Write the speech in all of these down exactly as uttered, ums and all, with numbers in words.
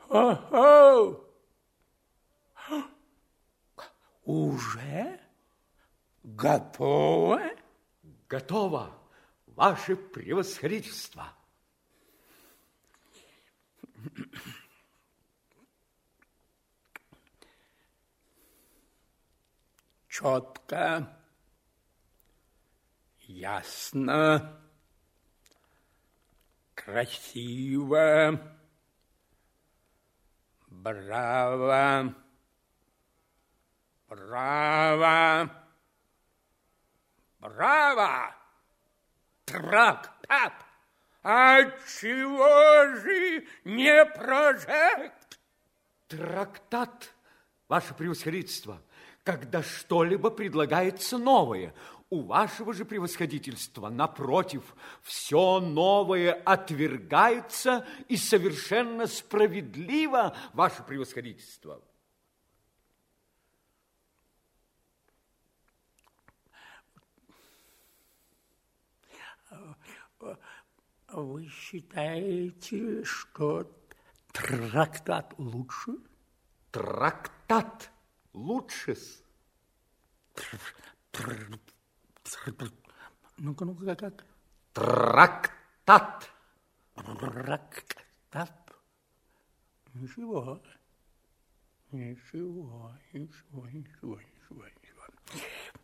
О-о! Уже готово? Готово, ваше превосходительство. Четко, ясно, красиво, браво, браво, браво, трактат. Отчего же не прожект? Трактат, ваше превосходительство, когда что-либо предлагается новое. У вашего же превосходительства, напротив, все новое отвергается и совершенно справедливо, ваше превосходительство. Вы считаете, что трактат лучше? Трактат лучше. Ну-ка, ну-ка, как? Трактат. Трактат. Ничего. Ничего, ничего, ничего, ничего, ничего.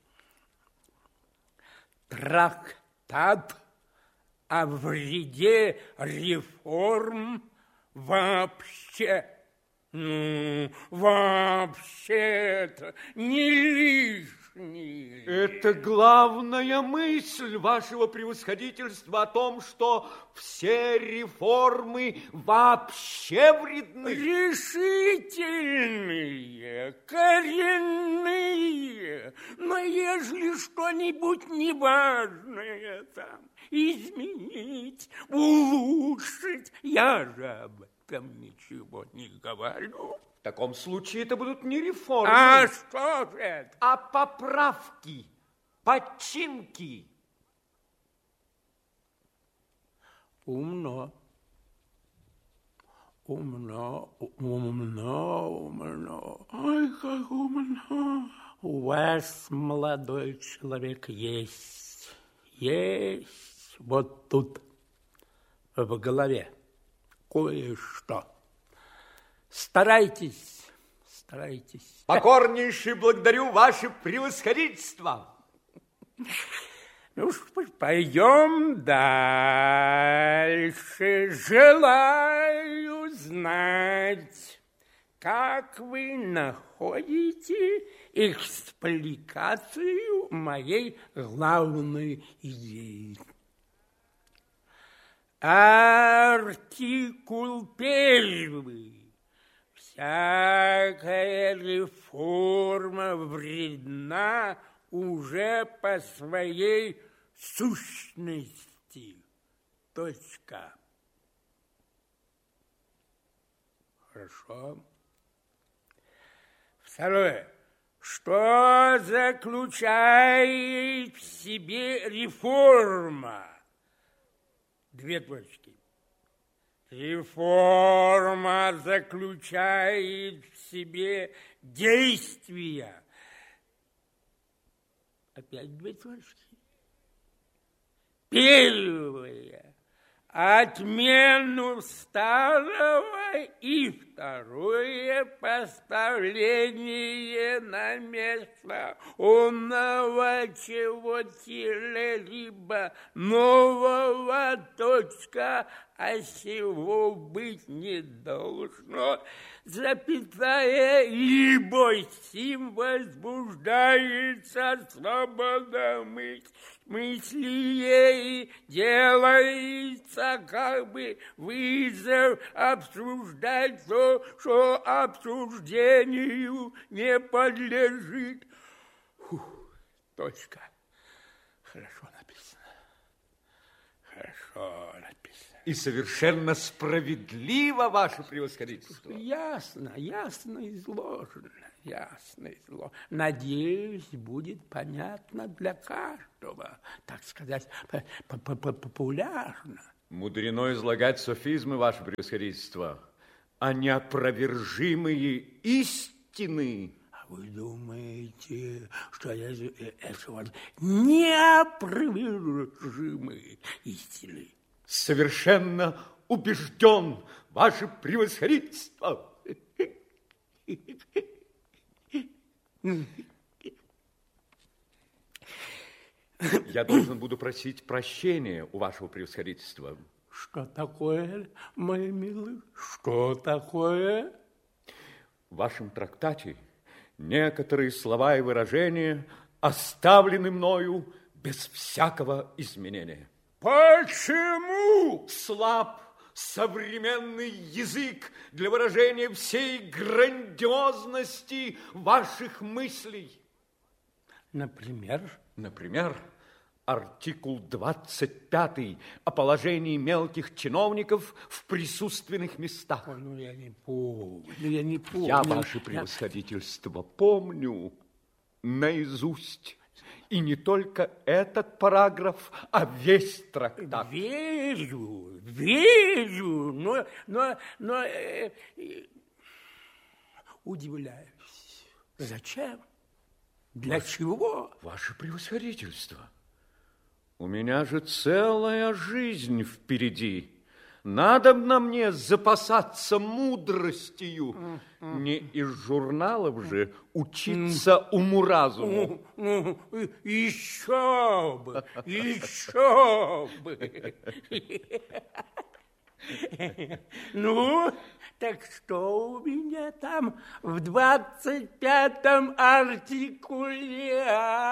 Трактат о вреде реформ вообще. Ну, вообще-то не лишний. Это главная мысль вашего превосходительства о том, что все реформы вообще вредны. Решительные, коренные. Но ежели что-нибудь неважное там изменить, улучшить, я же об этом ничего не говорю. В таком случае это будут не реформы, а что же это? А поправки, починки. Умно. Умно, умно, умно. Ой, как умно. У вас, молодой человек, есть, есть вот тут в голове кое-что. Старайтесь, старайтесь. Покорнейше благодарю ваше превосходительство. Ну что ж, пойдем дальше. Желаю знать, как вы находите экспликацию моей главной идеи. Артикул первый. Всякая реформа вредна уже по своей сущности. Точка. Хорошо. Второе. Что заключает в себе реформа? Две точки. Реформа заключает в себе действия. Опять две точки. Первое. Отмену старого, и второе поставление на место умного чего-либо нового, точка, а сего быть не должно, запятая, ибо сим возбуждается свобода мысли. Мысли ей делается как бы вызов обсуждать то, что обсуждению не подлежит. Фух, точка. Хорошо написано. Хорошо написано. И совершенно справедливо, ваше превосходительство. Ясно, ясно изложено. Ясно изложено. Надеюсь, будет понятно для каждого, так сказать, популярно. Мудрено излагать софизмы, ваше превосходительство. а неопровержимые истины. А вы думаете, что это, это вот неопровержимые истины? Совершенно убежден, ваше превосходительство. Я должен буду просить прощения у вашего превосходительства. Что такое, мои милые? Что такое? В вашем трактате некоторые слова и выражения оставлены мною без всякого изменения. Почему? Слаб современный язык для выражения всей грандиозности ваших мыслей. Например? Например, артикул двадцать пятый о положении мелких чиновников в присутственных местах. Ой, ну я не помню, ну я не помню. Я, ваше превосходительство, помню наизусть. И не только этот параграф, а весь трактат. Верю, верю, но, но, но э, э, удивляюсь. Зачем? Для ваше, чего? Ваше превосходительство, у меня же целая жизнь впереди. Надобно мне запасаться мудростью. Mm-hmm. Не из журналов же учиться mm-hmm. уму-разуму. Mm-hmm. Еще бы, еще бы. Ну, так что у меня там в двадцать пятом артикуле?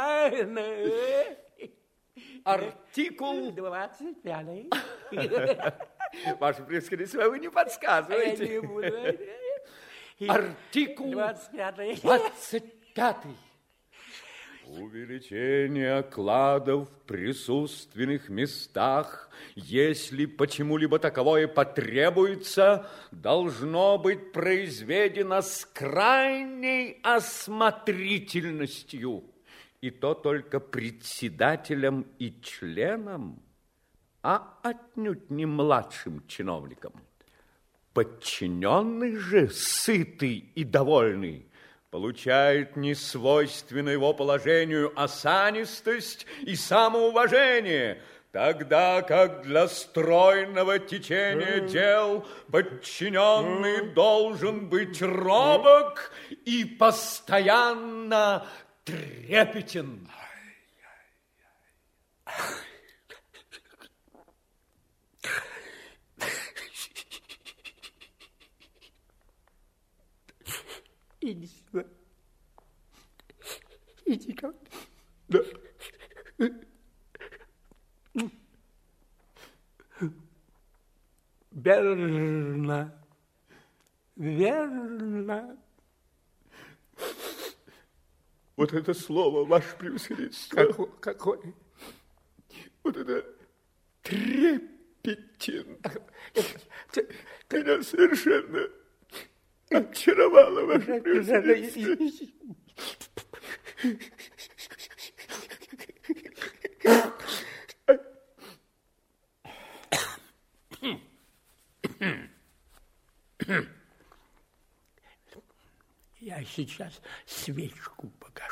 Артикул двадцать пятый. Ваше превосходительство, вы не подсказываете. Я не буду. Артикул двадцать пятый. двадцать пятый. Увеличение окладов в присутственных местах, если почему-либо таковое потребуется, должно быть произведено с крайней осмотрительностью, и то только председателем и членом, а отнюдь не младшим чиновником. Подчиненный же, сытый и довольный, получает несвойственную его положению осанистость и самоуважение, тогда как для стройного течения дел подчиненный должен быть робок и постоянно трепетен. Иди сюда. Иди ко мне. Да. Верно. Верно. Вот это слово, ваше превосходительство. Какое? Какое? Вот это трепетен. Меня совершенно очаровало ваше превосходительство. Я сейчас свечку погашу.